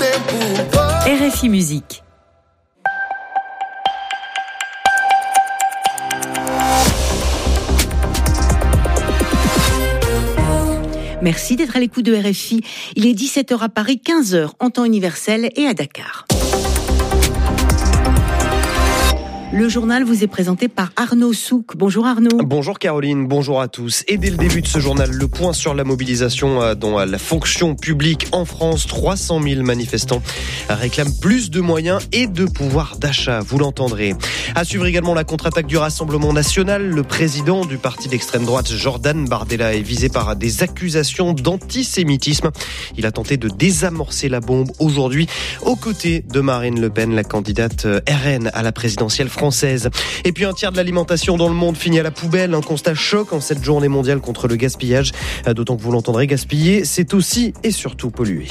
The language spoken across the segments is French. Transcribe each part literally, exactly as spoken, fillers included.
R F I Musique. Merci d'être à l'écoute de R F I. Il est dix-sept heures à Paris, quinze heures en temps universel et à Dakar. Le journal vous est présenté par Arnaud Souk. Bonjour Arnaud. Bonjour Caroline, bonjour à tous. Et dès le début de ce journal, le point sur la mobilisation dans la fonction publique en France. trois cent mille manifestants réclament plus de moyens et de pouvoir d'achat, vous l'entendrez. À suivre également la contre-attaque du Rassemblement national. Le président du parti d'extrême droite, Jordan Bardella, est visé par des accusations d'antisémitisme. Il a tenté de désamorcer la bombe aujourd'hui aux côtés de Marine Le Pen, la candidate R N à la présidentielle française. Française. Et puis un tiers de l'alimentation dans le monde finit à la poubelle. Un constat choc en cette journée mondiale contre le gaspillage. D'autant que vous l'entendrez, gaspiller, c'est aussi et surtout polluer.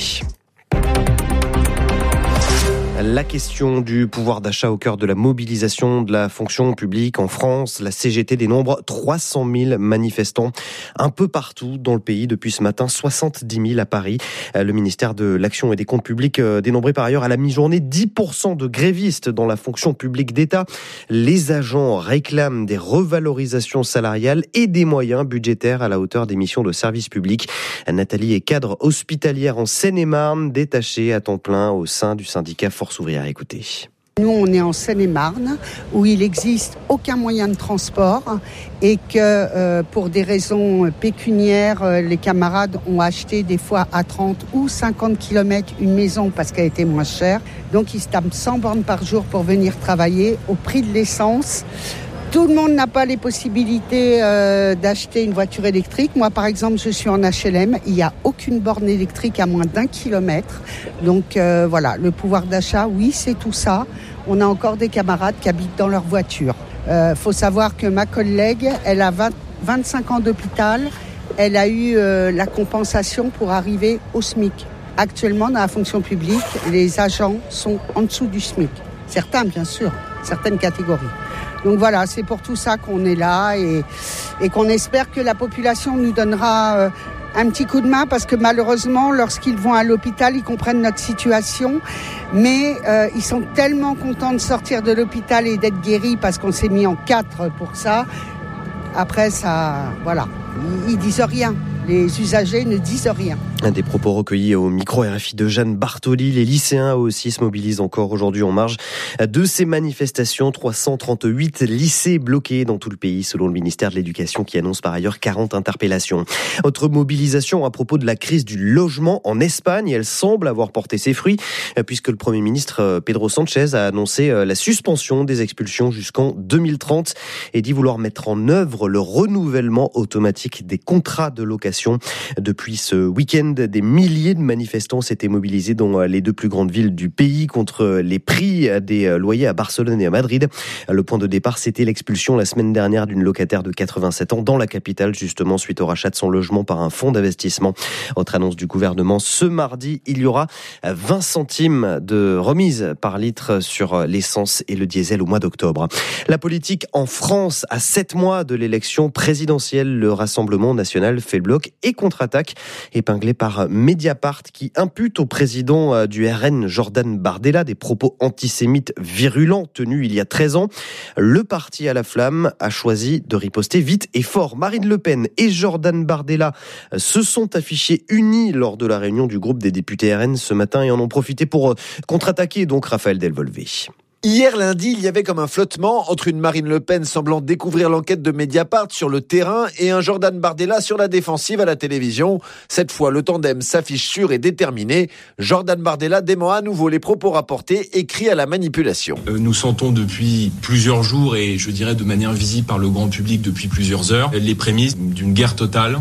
La question du pouvoir d'achat au cœur de la mobilisation de la fonction publique en France. La C G T dénombre trois cent mille manifestants un peu partout dans le pays depuis ce matin, soixante-dix mille à Paris. Le ministère de l'Action et des Comptes Publics dénombrait par ailleurs à la mi-journée dix pour cent de grévistes dans la fonction publique d'État. Les agents réclament des revalorisations salariales et des moyens budgétaires à la hauteur des missions de service public. Nathalie est cadre hospitalière en Seine-et-Marne, détachée à temps plein au sein du syndicat Force ouvrière. Écoutez. Nous, on est en Seine-et-Marne, où il n'existe aucun moyen de transport et que euh, pour des raisons pécuniaires, euh, les camarades ont acheté des fois à trente ou cinquante kilomètres une maison parce qu'elle était moins chère. Donc, ils se tapent cent bornes par jour pour venir travailler au prix de l'essence. Tout le monde n'a pas les possibilités euh, d'acheter une voiture électrique. Moi, par exemple, je suis en H L M. Il n'y a aucune borne électrique à moins d'un kilomètre. Donc euh, voilà, le pouvoir d'achat, oui, c'est tout ça. On a encore des camarades qui habitent dans leur voiture. Il euh, faut savoir que ma collègue, elle a vingt, vingt-cinq ans d'hôpital. Elle a eu euh, la compensation pour arriver au SMIC. Actuellement, dans la fonction publique, les agents sont en dessous du SMIC. Certains, bien sûr, certaines catégories. Donc voilà, c'est pour tout ça qu'on est là et, et qu'on espère que la population nous donnera euh, un petit coup de main parce que malheureusement, lorsqu'ils vont à l'hôpital, ils comprennent notre situation. Mais euh, ils sont tellement contents de sortir de l'hôpital et d'être guéris parce qu'on s'est mis en quatre pour ça. Après, ça, voilà, ils, ils disent rien. Les usagers ne disent rien. Des propos recueillis au micro R F I de Jeanne Bartoli. Les lycéens aussi se mobilisent encore aujourd'hui en marge de ces manifestations. trois cent trente-huit lycées bloqués dans tout le pays, selon le ministère de l'Éducation, qui annonce par ailleurs quarante interpellations. Autre mobilisation à propos de la crise du logement en Espagne. Elle semble avoir porté ses fruits, puisque le Premier ministre Pedro Sánchez a annoncé la suspension des expulsions jusqu'en deux mille trente et dit vouloir mettre en œuvre le renouvellement automatique des contrats de location. Depuis ce week-end, des milliers de manifestants s'étaient mobilisés dans les deux plus grandes villes du pays contre les prix des loyers à Barcelone et à Madrid. Le point de départ, c'était l'expulsion la semaine dernière d'une locataire de quatre-vingt-sept ans dans la capitale, justement suite au rachat de son logement par un fonds d'investissement. Autre annonce du gouvernement, ce mardi, il y aura vingt centimes de remise par litre sur l'essence et le diesel au mois d'octobre. La politique en France, à sept mois de l'élection présidentielle, le Rassemblement national fait le bloc et contre-attaque, épinglé par Mediapart qui impute au président du R N, Jordan Bardella, des propos antisémites virulents tenus il y a treize ans. Le parti à la flamme a choisi de riposter vite et fort. Marine Le Pen et Jordan Bardella se sont affichés unis lors de la réunion du groupe des députés R N ce matin et en ont profité pour contre-attaquer donc Raphaël Delvolvé. Hier lundi, il y avait comme un flottement entre une Marine Le Pen semblant découvrir l'enquête de Mediapart sur le terrain et un Jordan Bardella sur la défensive à la télévision. Cette fois, le tandem s'affiche sûr et déterminé. Jordan Bardella dément à nouveau les propos rapportés et crie à la manipulation. Euh, nous sentons depuis plusieurs jours et je dirais de manière visible par le grand public depuis plusieurs heures les prémices d'une guerre totale.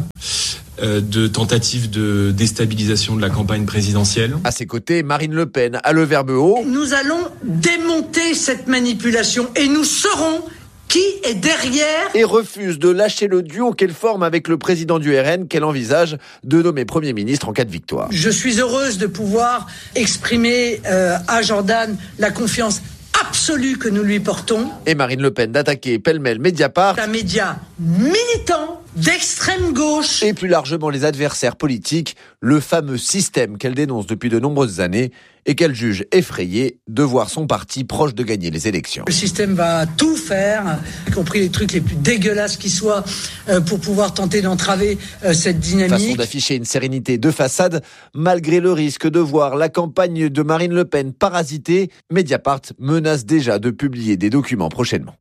De tentatives de déstabilisation de la campagne présidentielle. À ses côtés, Marine Le Pen a le verbe haut. Nous allons démonter cette manipulation et nous saurons qui est derrière. Et refuse de lâcher le duo qu'elle forme avec le président du R N qu'elle envisage de nommer Premier ministre en cas de victoire. Je suis heureuse de pouvoir exprimer euh, à Jordan la confiance absolue que nous lui portons. Et Marine Le Pen d'attaquer pêle-mêle Mediapart. Un média militant d'extrême gauche. Et plus largement les adversaires politiques, le fameux système qu'elle dénonce depuis de nombreuses années et qu'elle juge effrayée de voir son parti proche de gagner les élections. Le système va tout faire, y compris les trucs les plus dégueulasses qui soient, euh, pour pouvoir tenter d'entraver euh, cette dynamique. Façon d'afficher une sérénité de façade, malgré le risque de voir la campagne de Marine Le Pen parasitée. Mediapart menace déjà de publier des documents prochainement.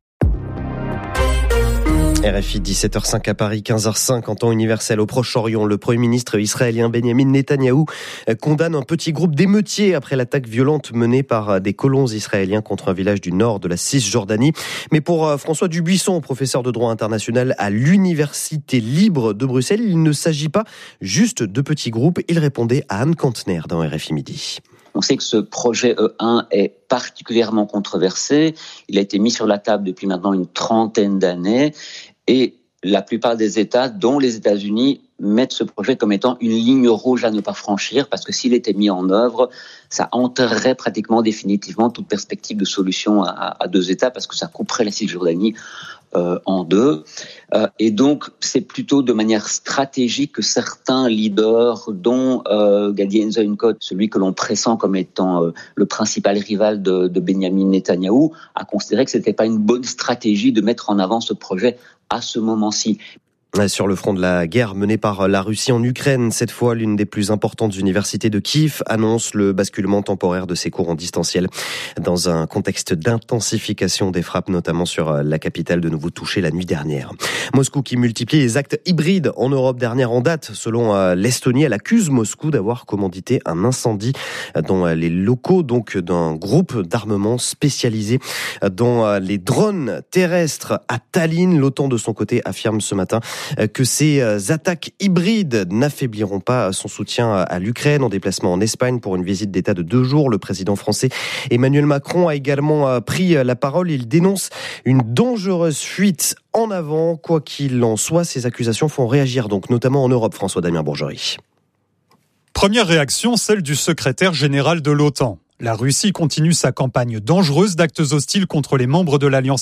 R F I dix-sept heures cinq à Paris, quinze heures cinq en temps universel au Proche-Orient. Le Premier ministre israélien Benjamin Netanyahou condamne un petit groupe d'émeutiers après l'attaque violente menée par des colons israéliens contre un village du nord de la Cisjordanie. Mais pour François Dubuisson, professeur de droit international à l'Université libre de Bruxelles, il ne s'agit pas juste de petits groupes. Il répondait à Anne Kantner dans R F I Midi. On sait que ce projet E un est particulièrement controversé. Il a été mis sur la table depuis maintenant une trentaine d'années. Et la plupart des États, dont les États-Unis, mettent ce projet comme étant une ligne rouge à ne pas franchir, parce que s'il était mis en œuvre, ça enterrerait pratiquement définitivement toute perspective de solution à, à deux États, parce que ça couperait la Cisjordanie euh, en deux. Euh, et donc, c'est plutôt de manière stratégique que certains leaders, dont euh, Gadi Eisenkot, celui que l'on pressent comme étant euh, le principal rival de, de Benjamin Netanyahou, a considéré que ce n'était pas une bonne stratégie de mettre en avant ce projet à ce moment-ci. Sur le front de la guerre menée par la Russie en Ukraine, cette fois, l'une des plus importantes universités de Kiev annonce le basculement temporaire de ses cours en distanciel dans un contexte d'intensification des frappes, notamment sur la capitale de nouveau touchée la nuit dernière. Moscou qui multiplie les actes hybrides en Europe. Dernière en date, selon l'Estonie, elle accuse Moscou d'avoir commandité un incendie dans les locaux donc d'un groupe d'armement spécialisé dans les drones terrestres à Tallinn. L'OTAN de son côté affirme ce matin que ces attaques hybrides n'affaibliront pas son soutien à l'Ukraine. En déplacement en Espagne pour une visite d'État de deux jours, le président français Emmanuel Macron a également pris la parole. Il dénonce une dangereuse fuite en avant. Quoi qu'il en soit, ces accusations font réagir, donc notamment en Europe. François-Damien Bourgerie. Première réaction, celle du secrétaire général de l'OTAN. La Russie continue sa campagne dangereuse d'actes hostiles contre les membres de l'Alliance